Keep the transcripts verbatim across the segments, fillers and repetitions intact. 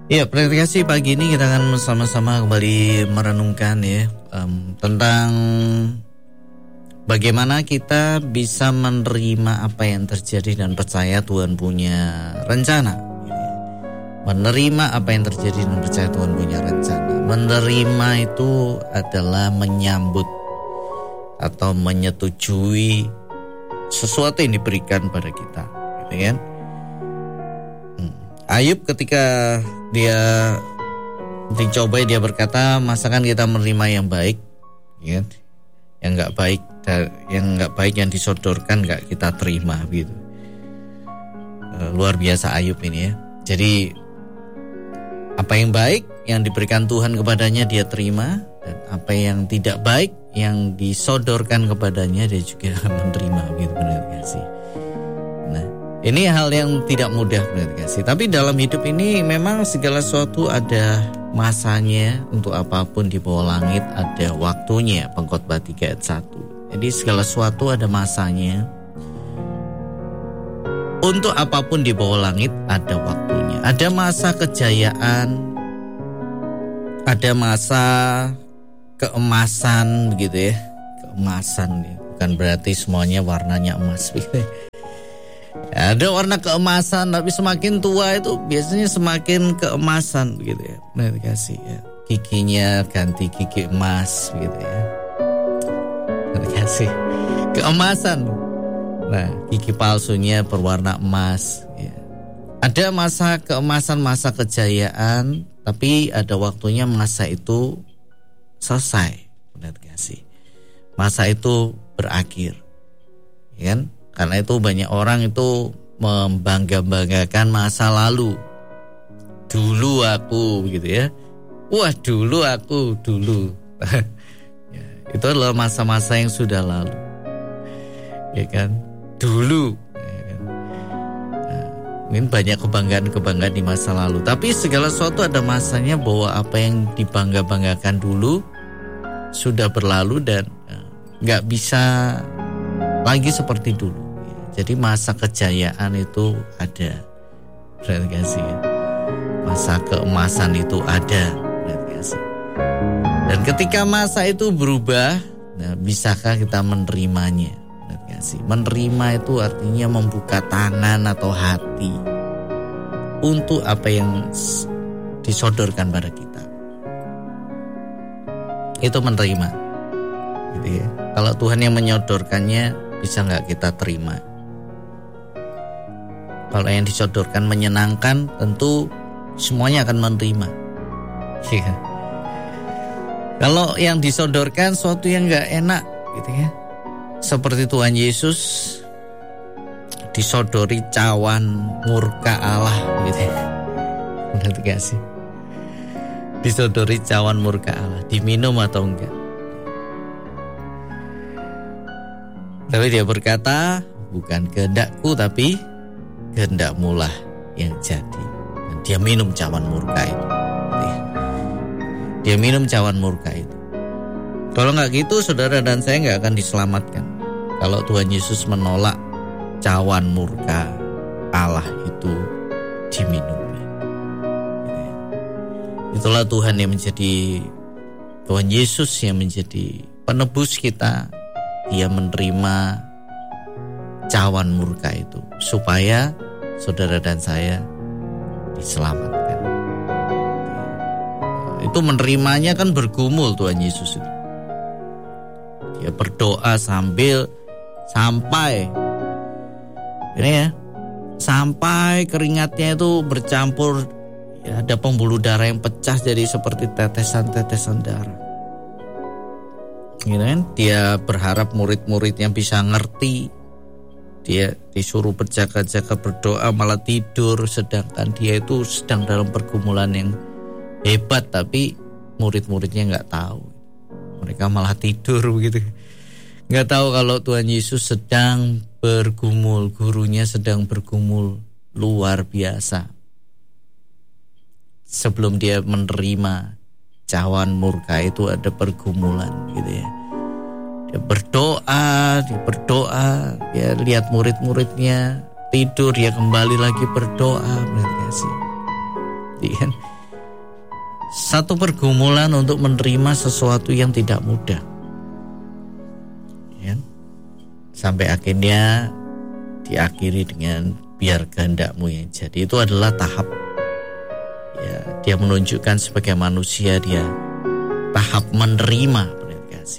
Ya, praktikasi pagi ini kita akan sama-sama kembali merenungkan ya um, tentang bagaimana kita bisa menerima apa yang terjadi dan percaya Tuhan punya rencana. Menerima apa yang terjadi dan percaya Tuhan punya rencana. Menerima itu adalah menyambut atau menyetujui sesuatu yang diberikan pada kita, gitu kan? Hmm. Ayub ketika dia dicobai, dia berkata, masakan kita menerima yang baik, ya, yang nggak baik, yang nggak baik yang disodorkan nggak kita terima, gitu. Luar biasa Ayub ini ya. Jadi apa yang baik yang diberikan Tuhan kepadanya dia terima, dan apa yang tidak baik yang disodorkan kepadanya dia juga menerima, gitu, benar gak sih? Nah, ini hal yang tidak mudah, benar gak sih? Tapi dalam hidup ini memang segala sesuatu ada masanya. Untuk apapun di bawah langit ada waktunya. Pengkhotbah tiga ayat satu. Jadi segala sesuatu ada masanya. Untuk apapun di bawah langit ada waktunya. Ada masa kejayaan, ada masa keemasan, begitu ya. Keemasan ya. Bukan berarti semuanya warnanya emas, begitu. Ya, ada warna keemasan, tapi semakin tua itu biasanya semakin keemasan, begitu ya. Nah, dikasih ya. Giginya ganti gigi emas, begitu ya. Nah, dikasih keemasan. Nah, gigi palsunya berwarna emas ya. Ada masa keemasan, masa kejayaan, tapi ada waktunya masa itu selesai. Benar gak sih? Masa itu berakhir, ya kan? Karena itu banyak orang itu membangga-banggakan masa lalu. Dulu aku, gitu ya. Wah, dulu aku, dulu. Ya, itu adalah masa-masa yang sudah lalu, ya kan? Dulu. Ya kan? Nah, mungkin banyak kebanggaan-kebanggaan di masa lalu. Tapi segala sesuatu ada masanya, bahwa apa yang dibangga-banggakan dulu sudah berlalu dan nggak bisa lagi seperti dulu. Jadi masa kejayaan itu ada, berarti gak sih? Masa keemasan itu ada, berarti gak sih? Dan ketika masa itu berubah, nah, bisakah kita menerimanya? Berarti gak sih? Menerima itu artinya membuka tangan atau hati untuk apa yang disodorkan pada kita. Itu menerima, gitu ya. Kalau Tuhan yang menyodorkannya, bisa nggak kita terima? Kalau yang disodorkan menyenangkan, tentu semuanya akan menerima. Ya. Kalau yang disodorkan sesuatu yang nggak enak, gitu ya. Seperti Tuhan Yesus disodori cawan murka Allah, gitu ya. Berarti gak sih? Disodori cawan murka Allah, diminum atau enggak? Tapi dia berkata, bukan kehendakku tapi kehendakmu lah yang jadi. Dan dia minum cawan murka itu. Dia minum cawan murka itu. Kalau nggak gitu, saudara dan saya nggak akan diselamatkan. Kalau Tuhan Yesus menolak cawan murka Allah itu diminumnya. Itulah Tuhan yang menjadi, Tuhan Yesus yang menjadi penebus kita. Dia menerima cawan murka itu supaya saudara dan saya diselamatkan. Itu menerimanya kan bergumul Tuhan Yesus itu. Dia berdoa sambil sampai ini ya, sampai keringatnya itu bercampur ya, ada pembuluh darah yang pecah jadi seperti tetesan-tetesan darah. Gitu kan? Dia berharap murid-muridnya bisa ngerti. Dia disuruh berjaga-jaga berdoa malah tidur, sedangkan dia itu sedang dalam pergumulan yang hebat, tapi murid-muridnya nggak tahu. Mereka malah tidur begitu. Nggak tahu kalau Tuhan Yesus sedang bergumul, gurunya sedang bergumul luar biasa. Sebelum dia menerima cawan murka itu ada pergumulan, gitu ya. Dia berdoa, dia berdoa, dia lihat murid-muridnya tidur, dia kembali lagi berdoa, benar gak sih? Dia, satu pergumulan untuk menerima sesuatu yang tidak mudah, ya. Sampai akhirnya diakhiri dengan biar kehendakmu yang jadi. Itu adalah tahap, ya, dia menunjukkan sebagai manusia dia tahap menerima, kasih,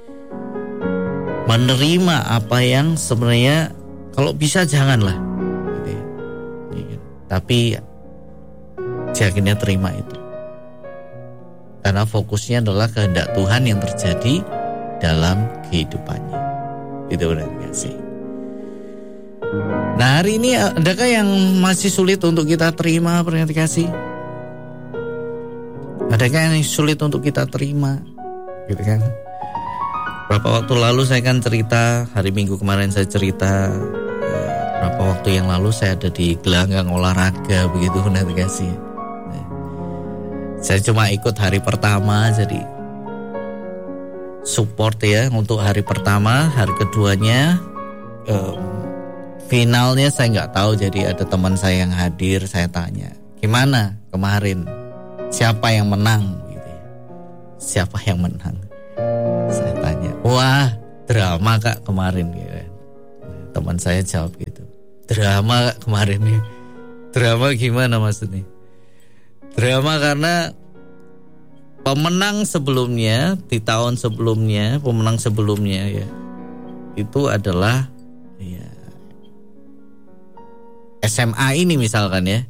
menerima apa yang sebenarnya kalau bisa janganlah, gitu ya. Ya, tapi dia akhirnya terima itu karena fokusnya adalah kehendak Tuhan yang terjadi dalam kehidupannya. Itu benar kasih. Nah, hari ini adakah yang masih sulit untuk kita terima, perhati kasih? Adakah yang sulit untuk kita terima? Gitu kan? Berapa waktu lalu saya kan cerita, hari Minggu kemarin saya cerita, berapa waktu yang lalu saya ada di gelanggang olahraga, begitu, perhati kasih. Nah, saya cuma ikut hari pertama, jadi support ya untuk hari pertama. Hari keduanya um, finalnya saya nggak tahu, jadi ada teman saya yang hadir, saya tanya, gimana kemarin, siapa yang menang, gitu ya. Siapa yang menang? Saya tanya, wah drama kak kemarin, gitu. Teman saya jawab gitu, drama kak kemarin nih. Drama gimana maksudnya? Drama karena pemenang sebelumnya di tahun sebelumnya, pemenang sebelumnya ya itu adalah ya S M A ini misalkan ya,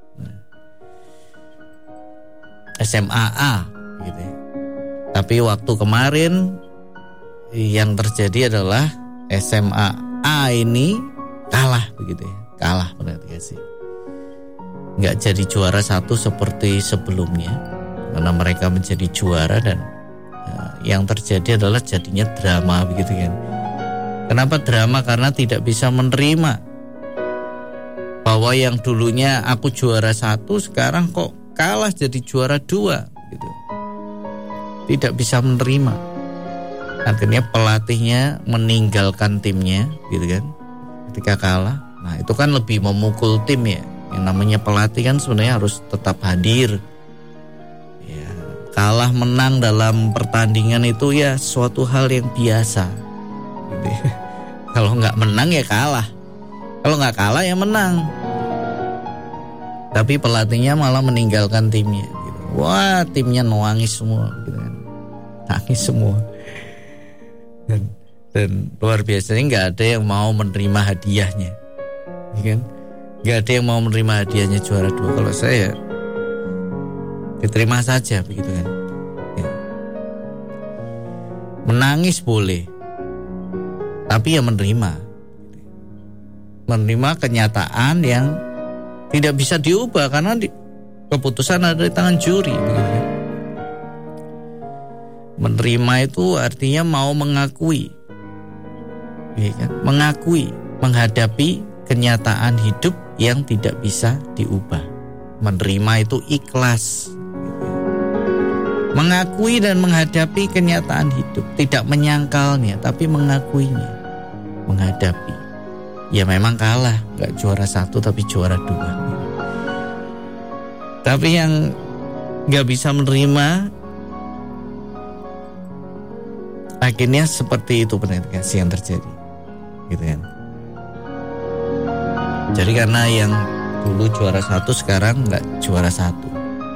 S M A A gitu ya. Tapi waktu kemarin yang terjadi adalah S M A A ini kalah begitu ya, kalah berarti sih, nggak jadi juara satu seperti sebelumnya karena mereka menjadi juara dan uh, yang terjadi adalah jadinya drama begitu kan. Kenapa drama? Karena tidak bisa menerima bahwa yang dulunya aku juara satu sekarang kok kalah jadi juara dua gitu. Tidak bisa menerima. Akhirnya pelatihnya meninggalkan timnya gitu kan ketika kalah. Nah itu kan lebih memukul tim ya. Yang namanya pelatih kan sebenarnya harus tetap hadir ya. Kalah menang dalam pertandingan itu ya suatu hal yang biasa gitu. Kalau gak menang ya kalah, kalau gak kalah ya menang. Tapi pelatihnya malah meninggalkan timnya gitu. Wah timnya nangis semua gitu kan. Nangis semua. Dan, dan luar biasanya gak ada yang mau menerima hadiahnya ya kan? Gak ada yang mau menerima hadiahnya juara dua. Kalau saya diterima saja begitu kan ya. Menangis boleh, tapi ya menerima Menerima kenyataan yang tidak bisa diubah karena di, keputusan ada di tangan juri begitu kan. Menerima itu artinya mau mengakui ya kan? Mengakui, menghadapi kenyataan hidup yang tidak bisa diubah. Menerima itu ikhlas, mengakui dan menghadapi kenyataan hidup, tidak menyangkalnya tapi mengakuinya, menghadapi. Ya memang kalah, gak juara satu tapi juara dua. Tapi yang gak bisa menerima akhirnya seperti itu penetrasi yang terjadi gitu kan. Jadi karena yang dulu juara satu sekarang gak juara satu,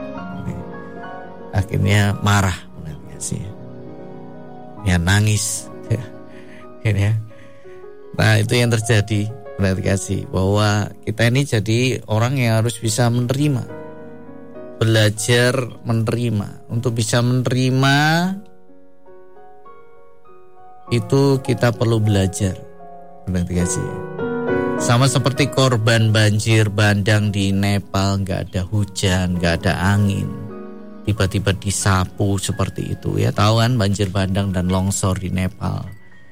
akhirnya marah penetrasi ya, nangis ya. Nah itu yang terjadi penetrasi, bahwa kita ini jadi orang yang harus bisa menerima, belajar menerima. Untuk bisa menerima itu kita perlu belajar penetrasi. Sama seperti korban banjir bandang di Nepal, gak ada hujan, gak ada angin, tiba-tiba disapu seperti itu ya. Tahu kan banjir bandang dan longsor di Nepal,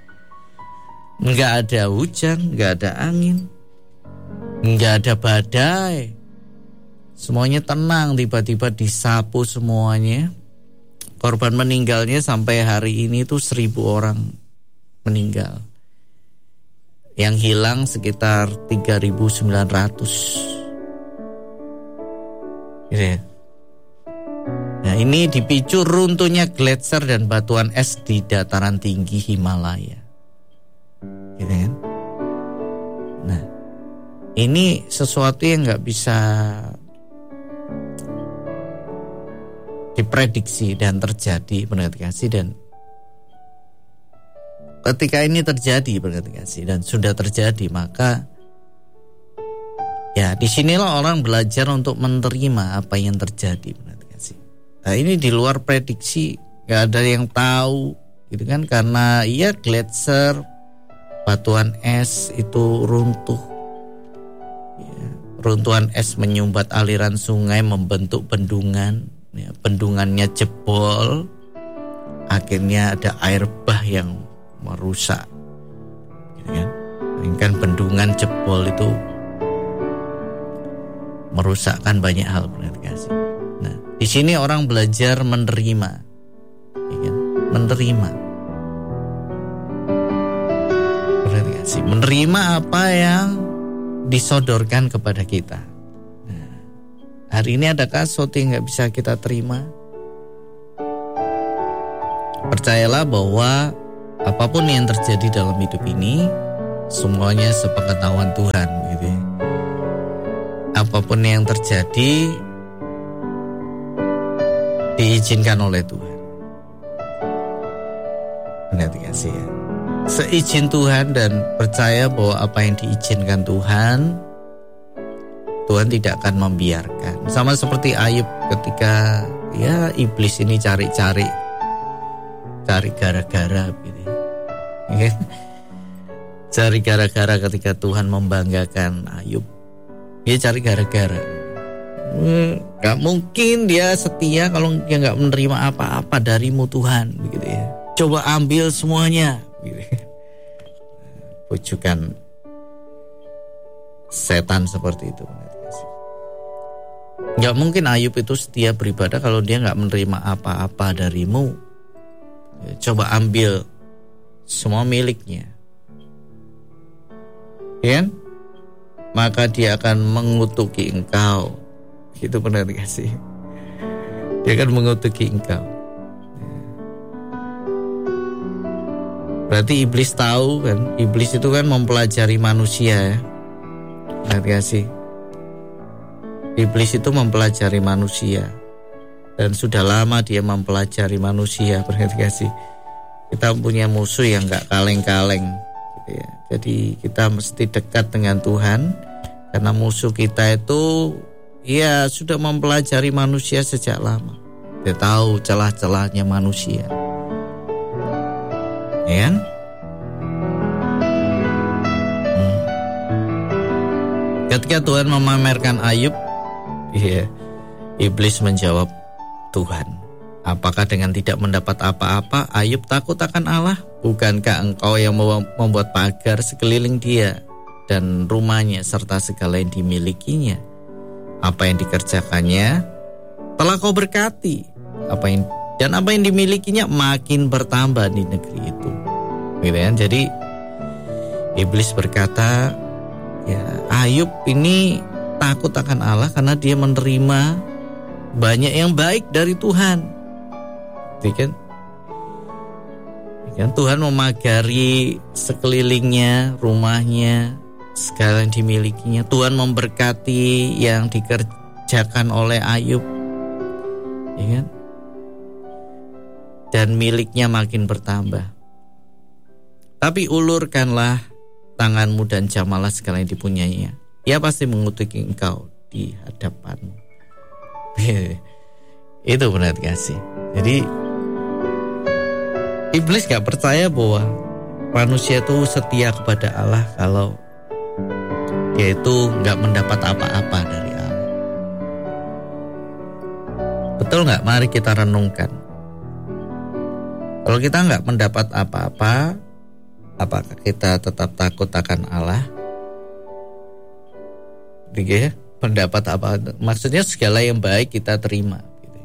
nggak ada hujan, nggak ada angin, nggak ada badai, semuanya tenang, tiba-tiba disapu semuanya. Korban meninggalnya sampai hari ini tuh seribu orang meninggal, yang hilang sekitar tiga ribu sembilan ratus gitu ya. Nah ini dipicu runtuhnya gletser dan batuan es di dataran tinggi Himalaya. Gitu kan? Nah, ini sesuatu yang nggak bisa diprediksi dan terjadi, pendengar kasih, dan ketika ini terjadi, pendengar kasih, dan sudah terjadi, maka ya disinilah orang belajar untuk menerima apa yang terjadi, pendengar kasih. Nah, ini di luar prediksi, nggak ada yang tahu, gitu kan? Karena ya gletser, batuan es itu runtuh. Ya, runtuhan es menyumbat aliran sungai, membentuk bendungan. Ya, bendungannya jebol, akhirnya ada air bah yang merusak, gitu kan? Kan bendungan jebol itu merusakkan banyak hal, benar kasih. Nah, di sini orang belajar menerima, ya kan? Menerima, benar kasih. Menerima apa yang disodorkan kepada kita. Hari ini adakah sesuatu yang gak bisa kita terima? Percayalah bahwa apapun yang terjadi dalam hidup ini, semuanya sepengetahuan Tuhan, gitu ya. Apapun yang terjadi diizinkan oleh Tuhan. Benar tidak sih ya? Seizin Tuhan, dan percaya bahwa apa yang diizinkan Tuhan, Tuhan tidak akan membiarkan. Sama seperti Ayub ketika ya iblis ini cari-cari, cari gara-gara, gitu ya. Cari gara-gara ketika Tuhan membanggakan Ayub. Dia cari gara-gara. Gak mungkin dia setia kalau dia gak menerima apa-apa darimu Tuhan, begitu ya. Coba ambil semuanya, gitu. Pujukan setan seperti itu. Gak mungkin Ayub itu setia beribadah kalau dia gak menerima apa-apa darimu. Coba ambil semua miliknya, ya kan? Maka dia akan mengutuki engkau. Itu benar gak sih? Dia akan mengutuki engkau. Berarti iblis tahu kan? Iblis itu kan mempelajari manusia, ya. Benar gak sih? Iblis itu mempelajari manusia, dan sudah lama dia mempelajari manusia. Berarti kasih, kita punya musuh yang gak kaleng-kaleng, gitu ya. Jadi kita mesti dekat dengan Tuhan, karena musuh kita itu ya sudah mempelajari manusia sejak lama. Dia tahu celah-celahnya manusia, ya kan? Hmm. Ketika Tuhan memamerkan Ayub, iya, iblis menjawab Tuhan, apakah dengan tidak mendapat apa-apa Ayub takut akan Allah? Bukankah engkau yang membuat pagar sekeliling dia dan rumahnya serta segala yang dimilikinya? Apa yang dikerjakannya telah kau berkati, apa yang dan apa yang dimilikinya makin bertambah di negeri itu. Gitu kan? Jadi iblis berkata, ya Ayub ini takut akan Allah karena dia menerima banyak yang baik dari Tuhan. Gitu kan? Kan Tuhan memagari sekelilingnya, rumahnya, segala yang dimilikinya. Tuhan memberkati yang dikerjakan oleh Ayub, ya kan? Dan miliknya makin bertambah. Tapi ulurkanlah tanganmu dan jamalah segala yang dipunyainya. Ia pasti mengutuki engkau di hadapanmu. Itu benar kasih. Jadi iblis gak percaya bahwa manusia itu setia kepada Allah kalau dia itu gak mendapat apa-apa dari Allah. Betul gak? Mari kita renungkan. Kalau kita gak mendapat apa-apa, apakah kita tetap takut akan Allah? Gitu ya? Mendapat apa? Maksudnya segala yang baik kita terima, gitu.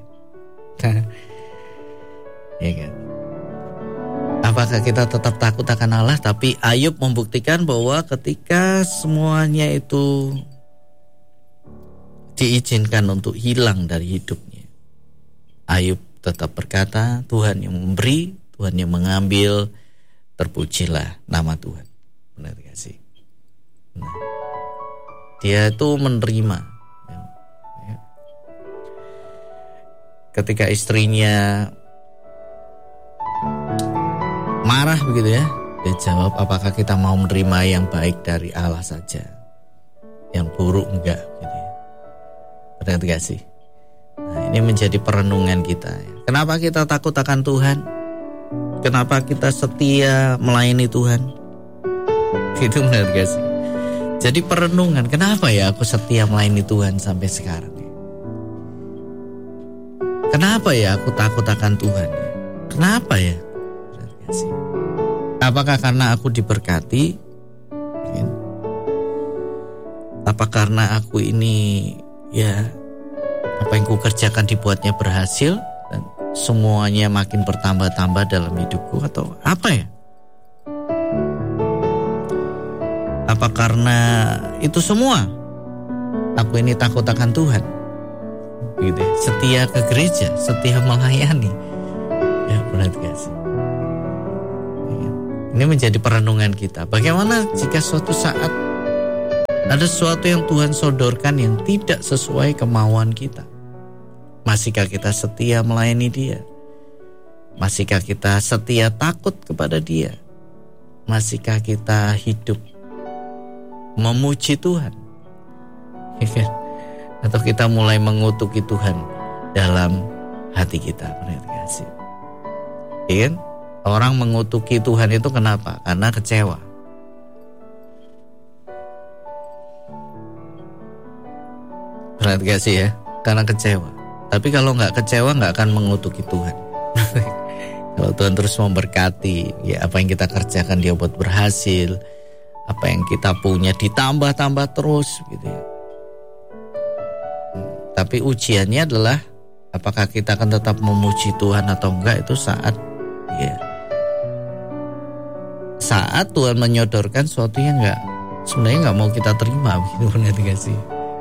Ya kan? Apakah kita tetap takut akan Allah? Tapi Ayub membuktikan bahwa ketika semuanya itu diizinkan untuk hilang dari hidupnya, Ayub tetap berkata, Tuhan yang memberi, Tuhan yang mengambil, terpujilah nama Tuhan. Benar gak sih? Nah, dia itu menerima. Ya, ya. Ketika istrinya marah begitu ya, dia jawab, apakah kita mau menerima yang baik dari Allah saja, yang buruk enggak gitu ya. Benar gak sih? Nah, ini menjadi perenungan kita ya. Kenapa kita takut akan Tuhan? Kenapa kita setia melayani Tuhan? Itu benar gak sih? Jadi perenungan, kenapa ya aku setia melayani Tuhan sampai sekarang ya? Kenapa ya aku takut akan Tuhan ya? Kenapa ya? Benar gak sih? Apakah karena aku diberkati? Ya. Apa karena aku ini ya, apa yang ku kerjakan dibuatnya berhasil dan semuanya makin bertambah-tambah dalam hidupku, atau apa ya? Apa karena itu semua aku ini takut akan Tuhan? Gitu ya. Setia ke gereja, setia melayani. Ya, benar gak sih? Ya. Ini menjadi perenungan kita. Bagaimana jika suatu saat ada sesuatu yang Tuhan sodorkan yang tidak sesuai kemauan kita? Masihkah kita setia melayani Dia? Masihkah kita setia takut kepada Dia? Masihkah kita hidup memuji Tuhan? Atau kita mulai mengutuki Tuhan dalam hati kita? Benar gak sih? Ya kan? Orang mengutuki Tuhan itu kenapa? Karena kecewa. Benar gak sih ya? Karena kecewa. Tapi kalau gak kecewa gak akan mengutuki Tuhan. Kalau Tuhan terus memberkati, ya apa yang kita kerjakan Dia buat berhasil, apa yang kita punya ditambah-tambah terus gitu ya. Hmm, tapi ujiannya adalah apakah kita akan tetap memuji Tuhan atau enggak, itu saat ya saat Tuhan menyodorkan sesuatu yang enggak, sebenarnya enggak mau kita terima begitu, benar enggak sih?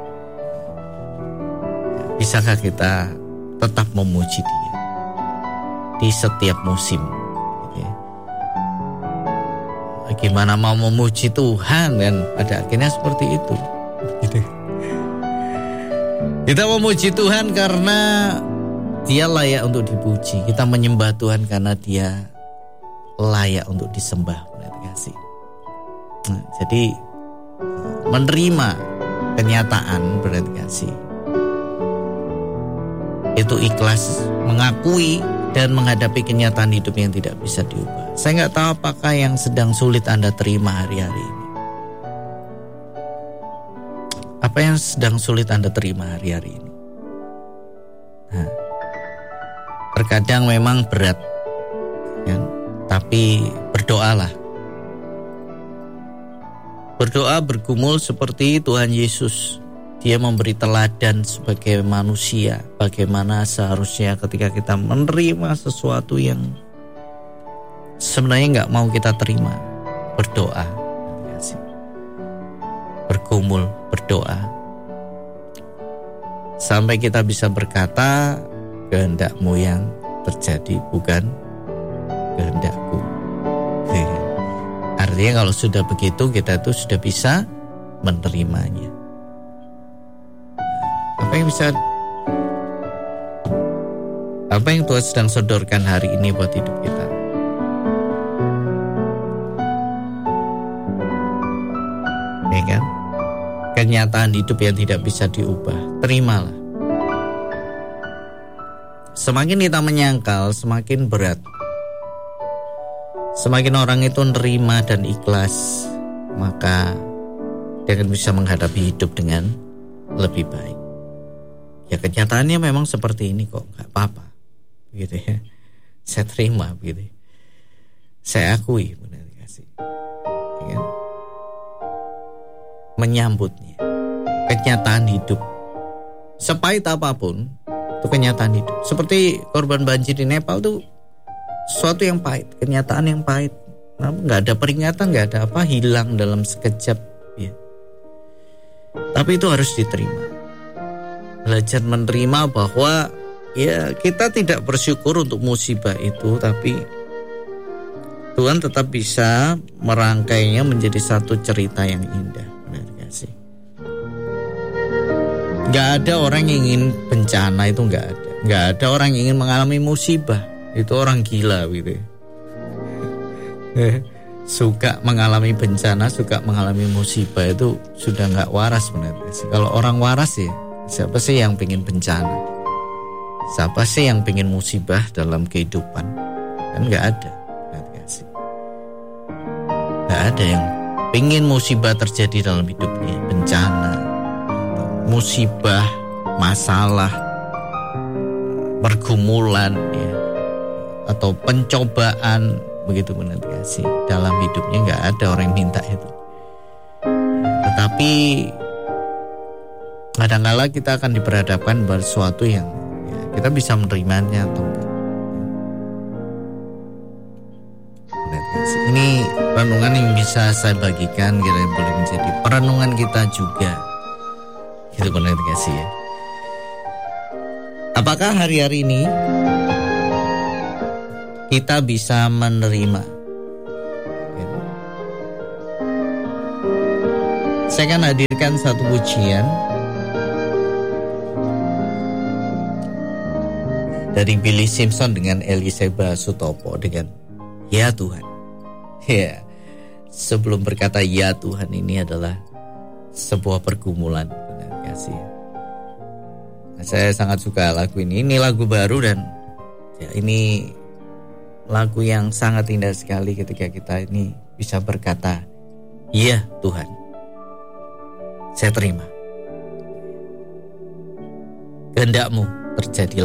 Bisakah kita tetap memuji Dia di setiap musim? Gimana mau memuji Tuhan dan pada akhirnya seperti itu. Kita memuji Tuhan karena Dia layak untuk dipuji. Kita menyembah Tuhan karena Dia layak untuk disembah. Benar sih? Nah, jadi menerima kenyataan, berarti sih, itu ikhlas mengakui dan menghadapi kenyataan hidup yang tidak bisa diubah. Saya nggak tahu apakah yang sedang sulit Anda terima hari-hari ini. Apa yang sedang sulit Anda terima hari-hari ini? Nah, terkadang memang berat, ya, tapi berdoalah. Berdoa bergumul seperti Tuhan Yesus. Dia memberi teladan sebagai manusia, bagaimana seharusnya ketika kita menerima sesuatu yang sebenarnya nggak mau kita terima, berdoa, bergumul, berdoa, sampai kita bisa berkata, kehendak-Mu yang terjadi, bukan kehendak-Ku. Artinya kalau sudah begitu, kita tuh sudah bisa menerimanya. Apa yang bisa, apa yang Tuhan sedang sodorkan hari ini buat hidup kita? Ya kan? Kenyataan hidup yang tidak bisa diubah, terimalah. Semakin kita menyangkal, semakin berat. Semakin orang itu nerima dan ikhlas, maka dia akan bisa menghadapi hidup dengan lebih baik. Ya kenyataannya memang seperti ini kok, gak apa-apa gitu ya. Saya terima gitu. Saya akui, benar kasih. Ya kan? Menyambutnya. Kenyataan hidup. Sepahit apapun, itu kenyataan hidup. Seperti korban banjir di Nepal tuh sesuatu yang pahit, kenyataan yang pahit. Nah, gak ada peringatan, gak ada apa, hilang dalam sekejap ya. Tapi itu harus diterima. Belajar menerima bahwa ya kita tidak bersyukur untuk musibah itu, tapi Tuhan tetap bisa merangkainya menjadi satu cerita yang indah. Benar gak sih? Gak ada orang yang ingin bencana, itu gak ada. Gak ada orang yang ingin mengalami musibah, itu orang gila gitu. Suka mengalami bencana, suka mengalami musibah, itu sudah gak waras benar gak sih? Kalau orang waras ya, siapa sih yang pengen bencana? Siapa sih yang pengen musibah dalam kehidupan? Kan gak ada. Gak ada yang pengen musibah terjadi dalam hidupnya. Bencana, musibah, masalah, pergumulan ya, atau pencobaan, begitu benar gak sih? Dalam hidupnya gak ada orang yang minta itu. Tetapi kadang-kala kita akan diperhadapkan pada sesuatu yang ya, kita bisa menerimanya atau enggak. Ini renungan yang bisa saya bagikan, kira boleh menjadi perenungan kita juga. Gitu benar gak sih ya? Apakah hari-hari ini kita bisa menerima? Gitu. Saya akan hadirkan satu pujian dari Billy Simpson dengan Eliseba Sutopo dengan Ya Tuhan. Ya, sebelum berkata ya Tuhan ini adalah sebuah pergumulan, benar kasih. Nah, saya sangat suka lagu ini. Ini lagu baru dan ya, ini lagu yang sangat indah sekali ketika kita ini bisa berkata, ya Tuhan, saya terima. Kehendak-Mu terjadi.